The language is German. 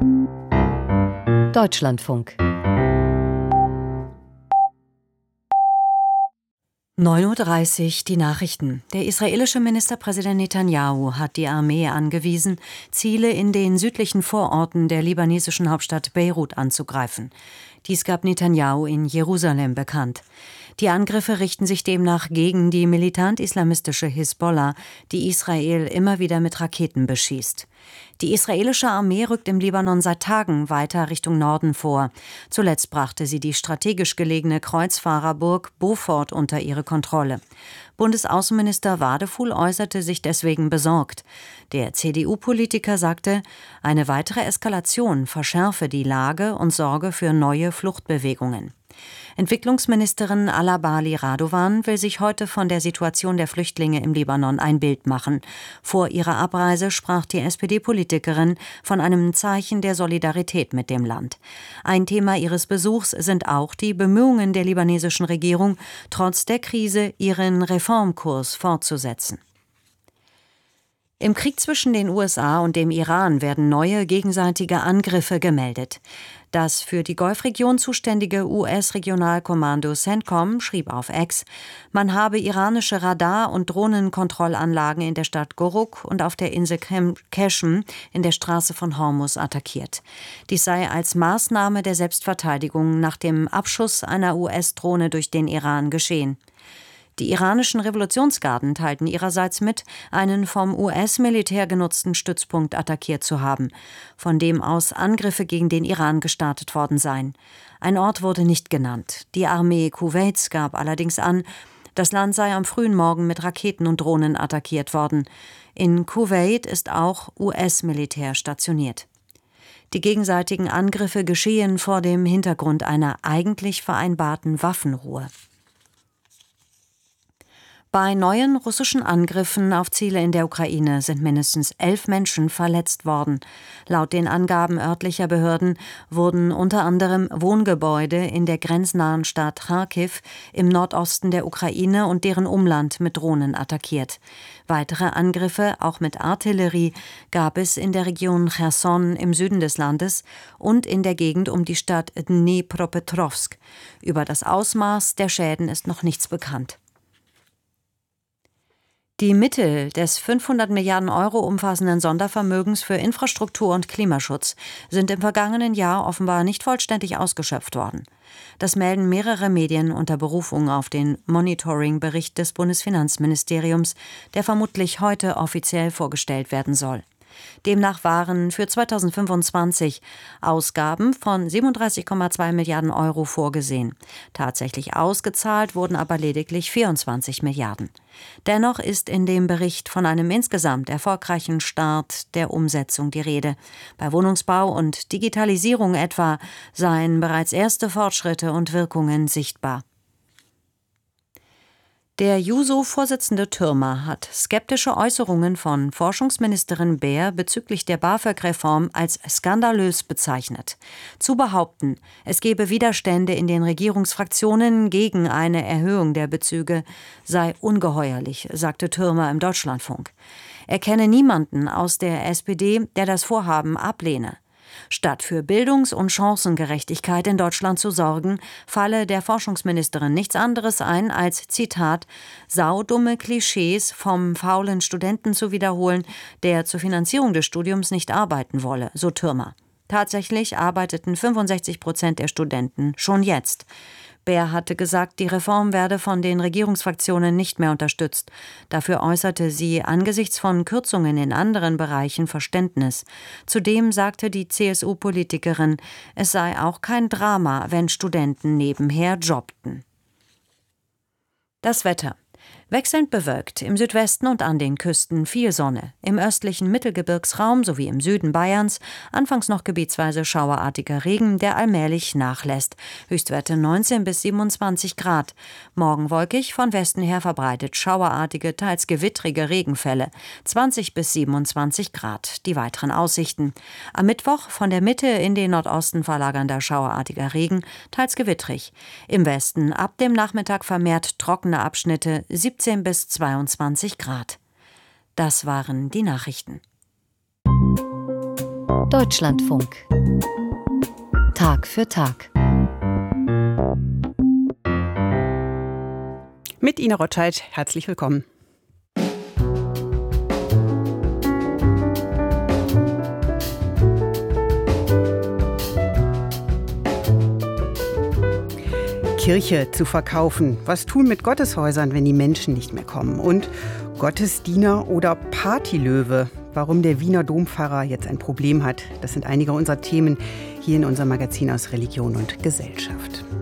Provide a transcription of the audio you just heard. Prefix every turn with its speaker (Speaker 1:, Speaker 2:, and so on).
Speaker 1: Deutschlandfunk 9:30 Uhr, die Nachrichten. Der israelische Ministerpräsident Netanyahu hat die Armee angewiesen, Ziele in den südlichen Vororten der libanesischen Hauptstadt Beirut anzugreifen. Dies gab Netanyahu in Jerusalem bekannt. Die Angriffe richten sich demnach gegen die militant-islamistische Hisbollah, die Israel immer wieder mit Raketen beschießt. Die israelische Armee rückt im Libanon seit Tagen weiter Richtung Norden vor. Zuletzt brachte sie die strategisch gelegene Kreuzfahrerburg Beaufort unter ihre Kontrolle. Bundesaußenminister Wadefuhl äußerte sich deswegen besorgt. Der CDU-Politiker sagte, eine weitere Eskalation verschärfe die Lage und sorge für neue Fluchtbewegungen. Entwicklungsministerin Alabali Radovan will sich heute von der Situation der Flüchtlinge im Libanon ein Bild machen. Vor ihrer Abreise sprach die SPD-Politikerin von einem Zeichen der Solidarität mit dem Land. Ein Thema ihres Besuchs sind auch die Bemühungen der libanesischen Regierung, trotz der Krise ihren Reformkurs fortzusetzen. Im Krieg zwischen den USA und dem Iran werden neue gegenseitige Angriffe gemeldet. Das für die Golfregion zuständige US-Regionalkommando CENTCOM schrieb auf X, man habe iranische Radar- und Drohnenkontrollanlagen in der Stadt Goruk und auf der Insel Qeshm in der Straße von Hormuz attackiert. Dies sei als Maßnahme der Selbstverteidigung nach dem Abschuss einer US-Drohne durch den Iran geschehen. Die iranischen Revolutionsgarden teilten ihrerseits mit, einen vom US-Militär genutzten Stützpunkt attackiert zu haben, von dem aus Angriffe gegen den Iran gestartet worden seien. Ein Ort wurde nicht genannt. Die Armee Kuwaits gab allerdings an, das Land sei am frühen Morgen mit Raketen und Drohnen attackiert worden. In Kuwait ist auch US-Militär stationiert. Die gegenseitigen Angriffe geschehen vor dem Hintergrund einer eigentlich vereinbarten Waffenruhe. Bei neuen russischen Angriffen auf Ziele in der Ukraine sind mindestens 11 Menschen verletzt worden. Laut den Angaben örtlicher Behörden wurden unter anderem Wohngebäude in der grenznahen Stadt Charkiw im Nordosten der Ukraine und deren Umland mit Drohnen attackiert. Weitere Angriffe, auch mit Artillerie, gab es in der Region Cherson im Süden des Landes und in der Gegend um die Stadt Dnipropetrovsk. Über das Ausmaß der Schäden ist noch nichts bekannt. Die Mittel des 500 Milliarden Euro umfassenden Sondervermögens für Infrastruktur und Klimaschutz sind im vergangenen Jahr offenbar nicht vollständig ausgeschöpft worden. Das melden mehrere Medien unter Berufung auf den Monitoring-Bericht des Bundesfinanzministeriums, der vermutlich heute offiziell vorgestellt werden soll. Demnach waren für 2025 Ausgaben von 37,2 Milliarden Euro vorgesehen. Tatsächlich ausgezahlt wurden aber lediglich 24 Milliarden. Dennoch ist in dem Bericht von einem insgesamt erfolgreichen Start der Umsetzung die Rede. Bei Wohnungsbau und Digitalisierung etwa seien bereits erste Fortschritte und Wirkungen sichtbar. Der Juso-Vorsitzende Türmer hat skeptische Äußerungen von Forschungsministerin Baer bezüglich der BAföG-Reform als skandalös bezeichnet. Zu behaupten, es gebe Widerstände in den Regierungsfraktionen gegen eine Erhöhung der Bezüge, sei ungeheuerlich, sagte Türmer im Deutschlandfunk. Er kenne niemanden aus der SPD, der das Vorhaben ablehne. Statt für Bildungs- und Chancengerechtigkeit in Deutschland zu sorgen, falle der Forschungsministerin nichts anderes ein, als, Zitat, saudumme Klischees vom faulen Studenten zu wiederholen, der zur Finanzierung des Studiums nicht arbeiten wolle, so Türmer. Tatsächlich arbeiteten 65% der Studenten schon jetzt. Baer hatte gesagt, die Reform werde von den Regierungsfraktionen nicht mehr unterstützt. Dafür äußerte sie angesichts von Kürzungen in anderen Bereichen Verständnis. Zudem sagte die CSU-Politikerin, es sei auch kein Drama, wenn Studenten nebenher jobbten. Das Wetter. Wechselnd bewölkt, im Südwesten und an den Küsten viel Sonne, im östlichen Mittelgebirgsraum sowie im Süden Bayerns anfangs noch gebietsweise schauerartiger Regen, der allmählich nachlässt. Höchstwerte 19 bis 27 Grad. Morgen wolkig, von Westen her verbreitet schauerartige, teils gewittrige Regenfälle, 20 bis 27 Grad. Die weiteren Aussichten. Am Mittwoch von der Mitte in den Nordosten verlagernder schauerartiger Regen, teils gewittrig. Im Westen ab dem Nachmittag vermehrt trockene Abschnitte, 17 bis 22 Grad. Das waren die Nachrichten.
Speaker 2: Deutschlandfunk. Tag für Tag.
Speaker 3: Mit Ina Rotscheid, herzlich willkommen. Kirche zu verkaufen. Was tun mit Gotteshäusern, wenn die Menschen nicht mehr kommen? Und Gottesdiener oder Partylöwe? Warum der Wiener Dompfarrer jetzt ein Problem hat, das sind einige unserer Themen hier in unserem Magazin aus Religion und Gesellschaft.